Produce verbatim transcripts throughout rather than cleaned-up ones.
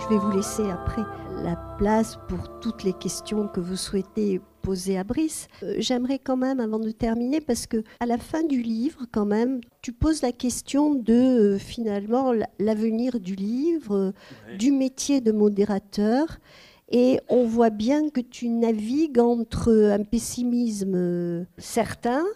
Je vais vous laisser après la place pour toutes les questions que vous souhaitez poser à Brice. Euh, j'aimerais quand même, avant de terminer, parce que à la fin du livre, quand même, tu poses la question de euh, finalement l'avenir du livre, euh, ouais. du métier de modérateur. Et on voit bien que tu navigues entre un pessimisme euh, certain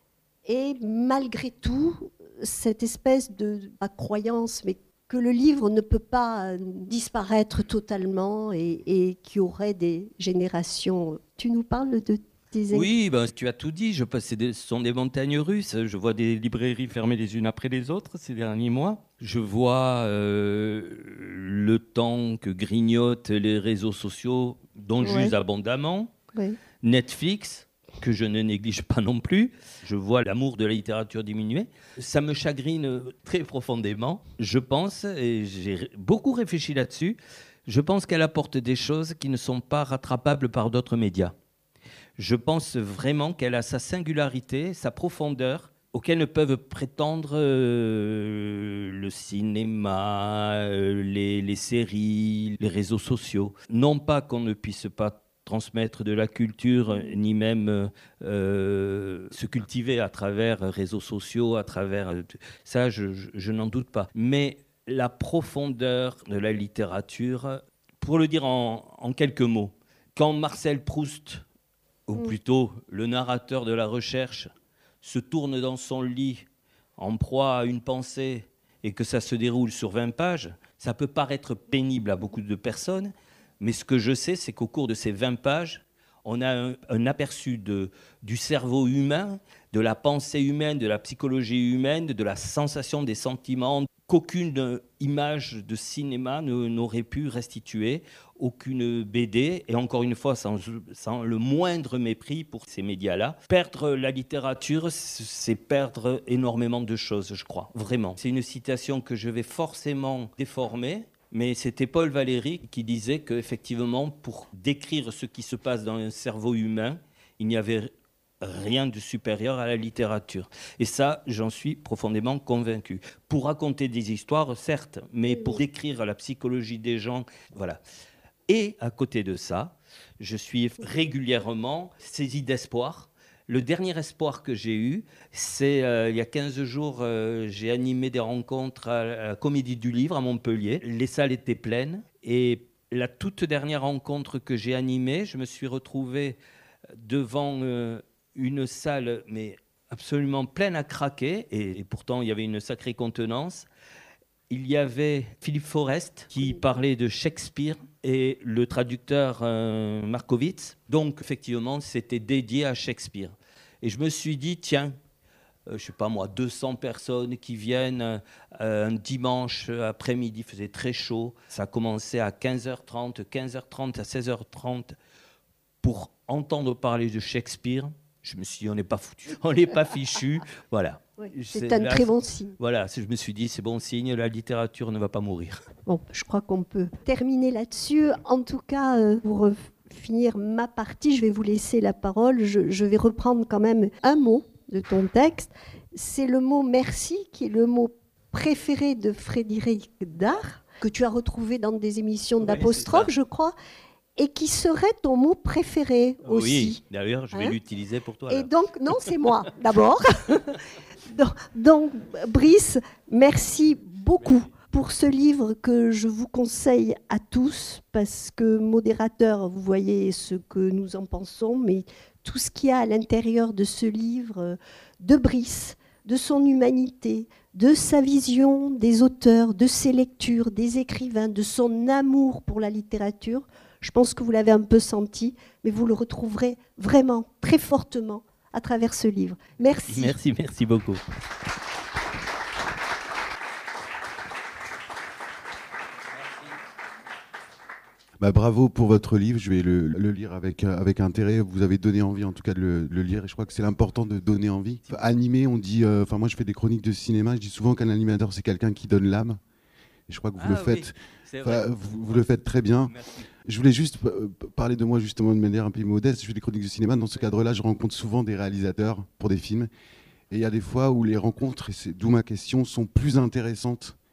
et malgré tout, cette espèce de, pas croyance, mais que le livre ne peut pas disparaître totalement et, et qu'il y aurait des générations. Tu nous parles de tes... Oui, ben, tu as tout dit. Je, ce sont des montagnes russes. Je vois des librairies fermées les unes après les autres ces derniers mois. Je vois euh, le temps que grignotent les réseaux sociaux, dont ouais. j'use abondamment. Ouais. Netflix, que je ne néglige pas non plus. Je vois l'amour de la littérature diminuer. Ça me chagrine très profondément. Je pense, et j'ai beaucoup réfléchi là-dessus, je pense qu'elle apporte des choses qui ne sont pas rattrapables par d'autres médias. Je pense vraiment qu'elle a sa singularité, sa profondeur, auxquelles ne peuvent prétendre euh, le cinéma, euh, les, les séries, les réseaux sociaux. Non pas qu'on ne puisse pas transmettre de la culture, ni même euh, se cultiver à travers réseaux sociaux, à travers... Ça, je, je, je n'en doute pas. Mais la profondeur de la littérature, pour le dire en, en quelques mots, quand Marcel Proust, ou plutôt le narrateur de la recherche, se tourne dans son lit en proie à une pensée et que ça se déroule sur vingt pages, ça peut paraître pénible à beaucoup de personnes, mais ce que je sais, c'est qu'au cours de ces vingt pages, on a un, un aperçu de, du cerveau humain, de la pensée humaine, de la psychologie humaine, de la sensation des sentiments qu'aucune image de cinéma ne, n'aurait pu restituer, aucune B D, et encore une fois, sans, sans le moindre mépris pour ces médias-là. Perdre la littérature, c'est perdre énormément de choses, je crois, vraiment. C'est une citation que je vais forcément déformer, mais c'était Paul Valéry qui disait qu'effectivement, pour décrire ce qui se passe dans un cerveau humain, il n'y avait rien de supérieur à la littérature. Et ça, j'en suis profondément convaincu. Pour raconter des histoires, certes, mais pour décrire la psychologie des gens, voilà. Et à côté de ça, je suis régulièrement saisi d'espoir. Le dernier espoir que j'ai eu, c'est euh, il y a quinze jours, euh, j'ai animé des rencontres à la Comédie du Livre à Montpellier. Les salles étaient pleines. Et la toute dernière rencontre que j'ai animée, je me suis retrouvé devant euh, une salle mais absolument pleine à craquer. Et, et pourtant, il y avait une sacrée contenance. Il y avait Philippe Forest qui parlait de Shakespeare et le traducteur euh, Markowitz. Donc, effectivement, c'était dédié à Shakespeare. Et je me suis dit, tiens, euh, je ne sais pas moi, deux cents personnes qui viennent euh, un dimanche après-midi, il faisait très chaud. Ça a commencé à quinze heures trente, quinze heures trente à seize heures trente pour entendre parler de Shakespeare. Je me suis dit, on n'est pas foutu, on n'est pas fichu. Voilà. Oui, c'est, c'est un là, très bon signe. Voilà, je me suis dit, c'est bon signe, la littérature ne va pas mourir. Bon, je crois qu'on peut terminer là-dessus. En tout cas, euh, pour euh, finir ma partie, je vais vous laisser la parole. Je, je vais reprendre quand même un mot de ton texte. C'est le mot « merci » qui est le mot préféré de Frédéric Dard, que tu as retrouvé dans des émissions oui, d'apostrophe, je crois, et qui serait ton mot préféré aussi. Oui, d'ailleurs, je vais hein l'utiliser pour toi. Là. Et donc, non, c'est moi, d'abord. donc, donc, Brice, merci beaucoup merci. Pour ce livre que je vous conseille à tous, parce que modérateur, vous voyez ce que nous en pensons, mais tout ce qu'il y a à l'intérieur de ce livre, de Brice, de son humanité, de sa vision des auteurs, de ses lectures, des écrivains, de son amour pour la littérature, je pense que vous l'avez un peu senti, mais vous le retrouverez vraiment, très fortement, à travers ce livre. Merci. Merci, merci beaucoup. Bah, bravo pour votre livre, je vais le, le lire avec, euh, avec intérêt. Vous avez donné envie en tout cas de le, de le lire et je crois que c'est l'important de donner envie. Animer, on dit, enfin euh, moi je fais des chroniques de cinéma, je dis souvent qu'un animateur c'est quelqu'un qui donne l'âme. Et je crois que vous ah, le faites, oui, vous, vous le faites très bien. Merci. Je voulais juste euh, parler de moi justement de manière un peu modeste. Je fais des chroniques de cinéma. Dans ce cadre-là, je rencontre souvent des réalisateurs pour des films. Et il y a des fois où les rencontres, et c'est d'où ma question, sont plus intéressantes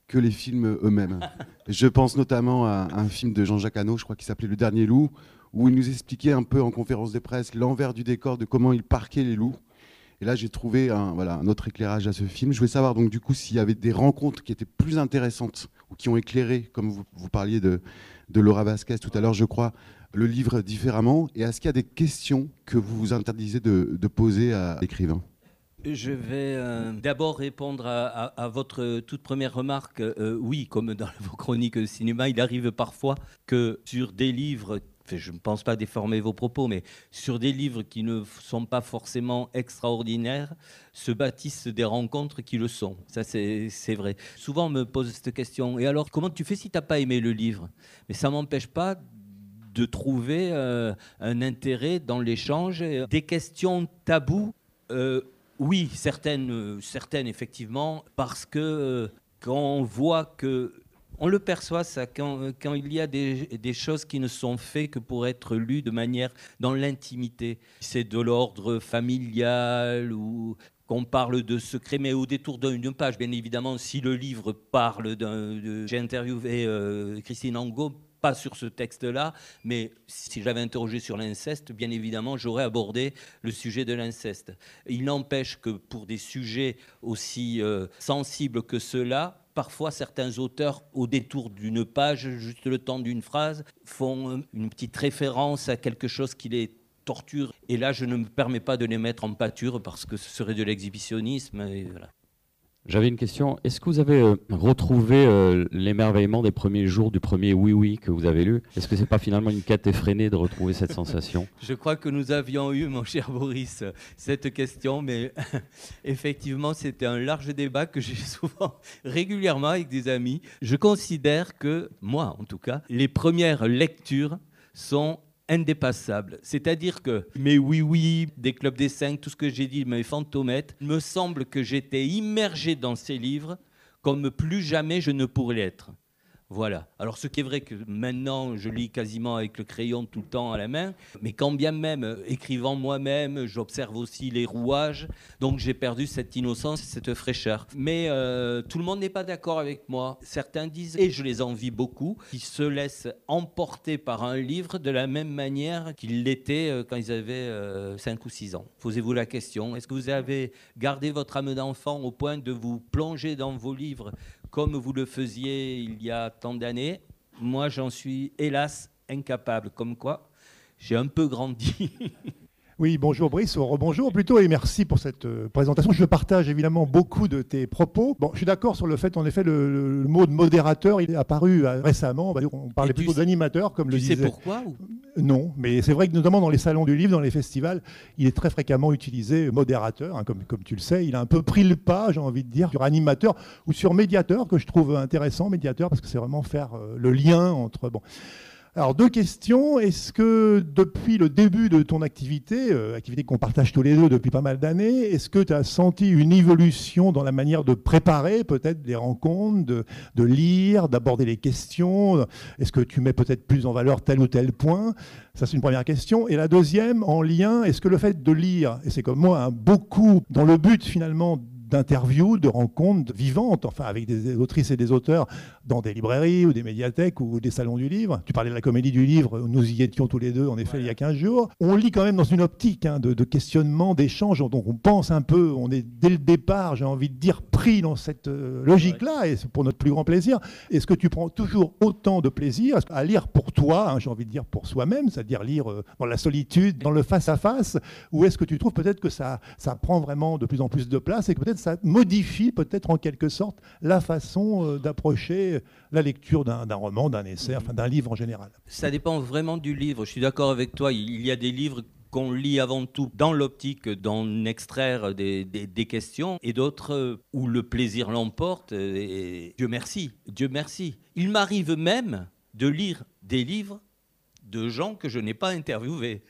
que les films eux-mêmes. Je pense notamment à un film de Jean-Jacques Hano, je crois qu'il s'appelait Le Dernier Loup, où il nous expliquait un peu en conférence de presse l'envers du décor de comment il parquait les loups. Et là, j'ai trouvé un, voilà, un autre éclairage à ce film. Je voulais savoir donc du coup s'il y avait des rencontres qui étaient plus intéressantes ou qui ont éclairé, comme vous, vous parliez de, de Laura Vasquez tout à l'heure, je crois, le livre différemment. Et est-ce qu'il y a des questions que vous vous interdisez de, de poser à l'écrivain ? Je vais euh, d'abord répondre à, à, à votre toute première remarque. Euh, oui, comme dans vos chroniques de cinéma, il arrive parfois que sur des livres, enfin, je ne pense pas déformer vos propos, mais sur des livres qui ne sont pas forcément extraordinaires, se bâtissent des rencontres qui le sont. Ça, c'est, c'est vrai. Souvent, on me pose cette question. Et alors, comment tu fais si tu n'as pas aimé le livre ? Mais ça ne m'empêche pas de trouver euh, un intérêt dans l'échange. Des questions tabous, euh, oui, certaines, euh, certaines, effectivement, parce que euh, quand on voit que... On le perçoit, ça, quand, quand il y a des, des choses qui ne sont faites que pour être lues de manière dans l'intimité. C'est de l'ordre familial ou qu'on parle de secrets, mais au détour d'une page. Bien évidemment, si le livre parle d'un... De, j'ai interviewé euh, Christine Angot, pas sur ce texte-là, mais si j'avais interrogé sur l'inceste, bien évidemment, j'aurais abordé le sujet de l'inceste. Il n'empêche que pour des sujets aussi euh, sensibles que ceux-là, parfois certains auteurs, au détour d'une page, juste le temps d'une phrase, font une petite référence à quelque chose qui les torture. Et là, je ne me permets pas de les mettre en pâture parce que ce serait de l'exhibitionnisme. Et voilà. J'avais une question. Est-ce que vous avez euh, retrouvé euh, l'émerveillement des premiers jours du premier Oui Oui que vous avez lu ? Est-ce que c'est pas finalement une quête effrénée de retrouver cette sensation ? Je crois que nous avions eu, mon cher Boris, cette question, mais effectivement, c'était un large débat que j'ai souvent, régulièrement avec des amis. Je considère que, moi en tout cas, les premières lectures sont indépassable. C'est-à-dire que mes oui-oui, des clubs des cinq, tout ce que j'ai dit, mes fantomètres, il me semble que j'étais immergé dans ces livres comme plus jamais je ne pourrais l'être. Voilà. Alors, ce qui est vrai que maintenant, je lis quasiment avec le crayon tout le temps à la main, mais quand bien même, écrivant moi-même, j'observe aussi les rouages, donc j'ai perdu cette innocence, cette fraîcheur. Mais euh, tout le monde n'est pas d'accord avec moi. Certains disent, et je les envie beaucoup, qu'ils se laissent emporter par un livre de la même manière qu'ils l'étaient quand ils avaient euh, cinq ou six ans. Posez-vous la question, est-ce que vous avez gardé votre âme d'enfant au point de vous plonger dans vos livres comme vous le faisiez il y a tant d'années? Moi, j'en suis, hélas, incapable. Comme quoi, j'ai un peu grandi. Oui, bonjour Brice, ou rebonjour plutôt, et merci pour cette euh, présentation. Je partage évidemment beaucoup de tes propos. Bon, je suis d'accord sur le fait, en effet, le, le mot de modérateur, il est apparu euh, récemment. On, va dire, on parlait et plutôt tu, d'animateur, comme tu le disait. Tu sais pourquoi ou... Non, mais c'est vrai que notamment dans les salons du livre, dans les festivals, il est très fréquemment utilisé modérateur, hein, comme, comme tu le sais. Il a un peu pris le pas, j'ai envie de dire, sur animateur ou sur médiateur, que je trouve intéressant, médiateur, parce que c'est vraiment faire euh, le lien entre... Bon. Alors, deux questions. Est-ce que depuis le début de ton activité, euh, activité qu'on partage tous les deux depuis pas mal d'années, est-ce que tu as senti une évolution dans la manière de préparer peut-être des rencontres, de, de lire, d'aborder les questions ? Est-ce que tu mets peut-être plus en valeur tel ou tel point ? Ça, c'est une première question. Et la deuxième, en lien, est-ce que le fait de lire, et c'est comme moi, hein, beaucoup dans le but finalement d'interviews, de rencontres vivantes, enfin avec des autrices et des auteurs dans des librairies ou des médiathèques ou des salons du livre. Tu parlais de la comédie du livre, nous y étions tous les deux en effet, ouais, il y a quinze jours. On lit quand même dans une optique hein, de, de questionnement, d'échange, donc on pense un peu, on est dès le départ, j'ai envie de dire, pris dans cette euh, logique-là, ouais, et c'est pour notre plus grand plaisir. Est-ce que tu prends toujours autant de plaisir à lire pour toi, hein, j'ai envie de dire pour soi-même, c'est-à-dire lire euh, dans la solitude, dans le face-à-face, ou est-ce que tu trouves peut-être que ça, ça prend vraiment de plus en plus de place et que peut-être ça modifie peut-être en quelque sorte la façon euh, d'approcher la lecture d'un, d'un roman, d'un essai, enfin d'un livre en général? Ça dépend vraiment du livre. Je suis d'accord avec toi. Il y a des livres qu'on lit avant tout dans l'optique d'en extraire des, des, des questions, et d'autres euh, où le plaisir l'emporte. Et, et Dieu merci, Dieu merci. Il m'arrive même de lire des livres de gens que je n'ai pas interviewés.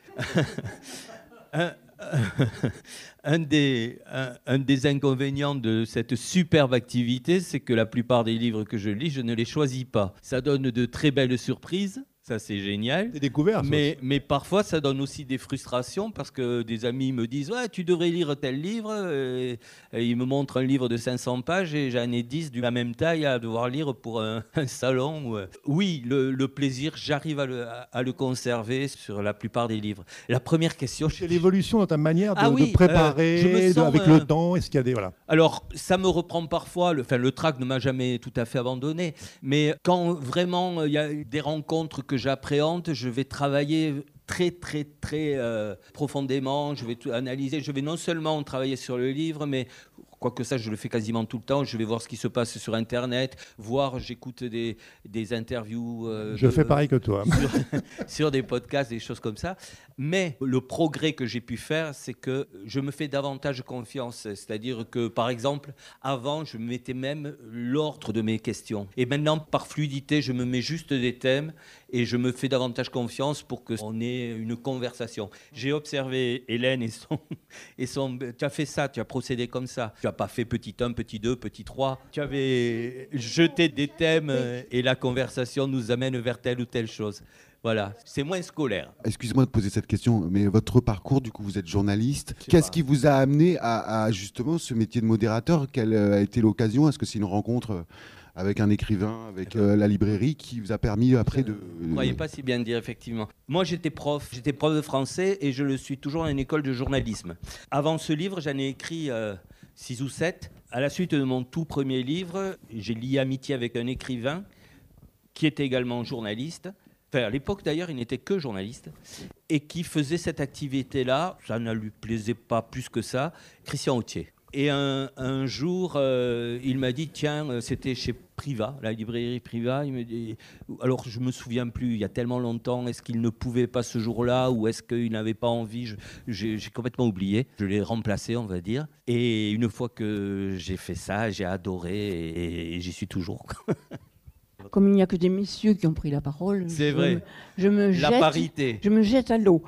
un, un, des, un, un des inconvénients de cette superbe activité, c'est que la plupart des livres que je lis, je ne les choisis pas. Ça donne de très belles surprises, Ça, c'est génial. Des découvertes. Mais, mais parfois, ça donne aussi des frustrations parce que des amis me disent ouais, tu devrais lire tel livre. Et, et ils me montrent un livre de cinq cents pages et j'en ai dix de la même taille à devoir lire pour un, un salon. Oui, le, le plaisir, j'arrive à le, à le conserver sur la plupart des livres. La première question... C'est l'évolution dans ta manière de, ah oui, de préparer, euh, je me de, sens, avec euh, le temps. Est-ce qu'il y a des... Voilà. Alors, ça me reprend parfois, le, enfin, le trac ne m'a jamais tout à fait abandonné, mais quand vraiment il y a des rencontres que j'appréhende, je vais travailler très, très, très euh, profondément, je vais tout analyser, je vais non seulement travailler sur le livre, mais... Quoique ça, je le fais quasiment tout le temps. Je vais voir ce qui se passe sur Internet, voir, j'écoute des, des interviews. Euh, je de, fais pareil que toi. Sur, sur des podcasts, des choses comme ça. Mais le progrès que j'ai pu faire, c'est que je me fais davantage confiance. C'est-à-dire que, par exemple, avant, je mettais même l'ordre de mes questions. Et maintenant, par fluidité, je me mets juste des thèmes et je me fais davantage confiance pour qu'on ait une conversation. J'ai observé Hélène et son, et son... Tu as fait ça, tu as procédé comme ça. Tu n'as pas fait petit un, petit deux, petit trois. Tu avais jeté des thèmes et la conversation nous amène vers telle ou telle chose. Voilà, c'est moins scolaire. Excusez-moi de poser cette question, mais votre parcours, du coup, vous êtes journaliste. Je sais Qu'est-ce pas. qui vous a amené à, à justement ce métier de modérateur? Quelle a été l'occasion? Est-ce que c'est une rencontre avec un écrivain, avec euh, la librairie, qui vous a permis après de... Vous ne croyez pas si bien dire, effectivement. Moi, j'étais prof, j'étais prof de français et je le suis toujours dans une école de journalisme. Avant ce livre, j'en ai écrit euh, six ou sept. À la suite de mon tout premier livre, j'ai lié amitié avec un écrivain qui était également journaliste. Enfin, à l'époque, d'ailleurs, il n'était que journaliste et qui faisait cette activité-là. Ça ne lui plaisait pas plus que ça. Christian Autier. Et un, un jour, euh, il m'a dit, tiens, c'était chez Privat, la librairie Privat. Il me dit, alors, je ne me souviens plus, il y a tellement longtemps, est-ce qu'il ne pouvait pas ce jour-là ou est-ce qu'il n'avait pas envie? je, j'ai, j'ai complètement oublié. Je l'ai remplacé, on va dire. Et une fois que j'ai fait ça, j'ai adoré et, et j'y suis toujours. Comme il n'y a que des messieurs qui ont pris la parole, C'est je vrai. Me, je me La jette, parité. Je me jette à l'eau.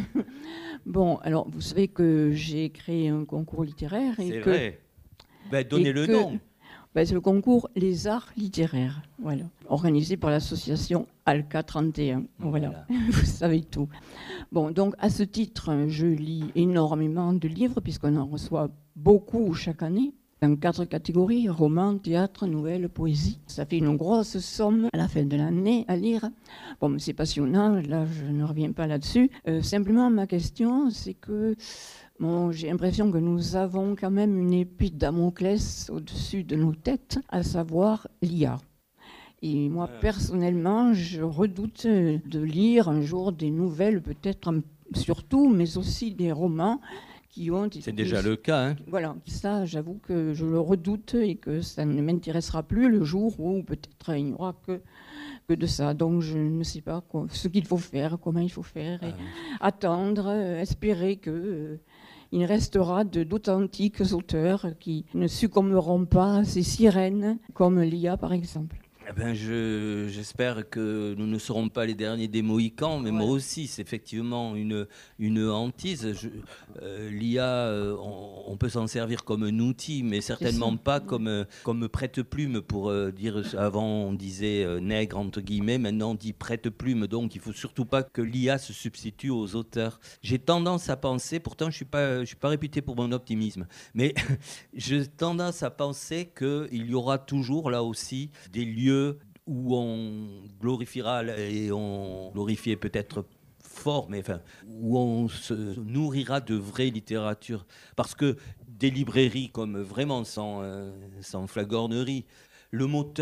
Bon, alors vous savez que j'ai créé un concours littéraire et C'est que vrai. Ben, donnez et le que, nom. Ben, c'est le concours Les Arts littéraires, voilà, organisé par l'association Alca trente et un. Voilà, Voilà. vous savez tout. Bon, donc à ce titre, je lis énormément de livres puisqu'on en reçoit beaucoup chaque année. Dans quatre catégories, roman, théâtre, nouvelle, poésie. Ça fait une grosse somme à la fin de l'année à lire. Bon, mais c'est passionnant, là je ne reviens pas là-dessus. Euh, simplement, ma question, c'est que bon, j'ai l'impression que nous avons quand même une épée de Damoclès au-dessus de nos têtes, à savoir l'I A. Et moi, personnellement, je redoute de lire un jour des nouvelles, peut-être surtout, mais aussi des romans qui ont... C'est déjà le cas. Hein. Voilà, ça, j'avoue que je le redoute et que ça ne m'intéressera plus le jour où peut-être il n'y aura que, que de ça. Donc, je ne sais pas quoi, ce qu'il faut faire, comment il faut faire, et Ah. attendre, euh, espérer que... Euh, il restera de, d'authentiques auteurs qui ne succomberont pas à ces sirènes, comme l'I A par exemple. Eh ben, je, j'espère que nous ne serons pas les derniers des Mohicans, mais ouais. Moi aussi, c'est effectivement une, une hantise. Je, euh, L'I A, euh, on, on peut s'en servir comme un outil, mais certainement pas comme, euh, comme prête-plume pour euh, dire, avant on disait euh, nègre entre guillemets, maintenant on dit prête-plume, donc il ne faut surtout pas que l'I A se substitue aux auteurs. J'ai tendance à penser, pourtant je ne suis pas, je suis pas réputé pour mon optimisme, mais j'ai tendance à penser qu'il y aura toujours là aussi des lieux où on glorifiera et on glorifiait peut-être fort, mais enfin, où on se nourrira de vraie littérature. Parce que des librairies comme vraiment sans, euh, sans flagornerie, le moteur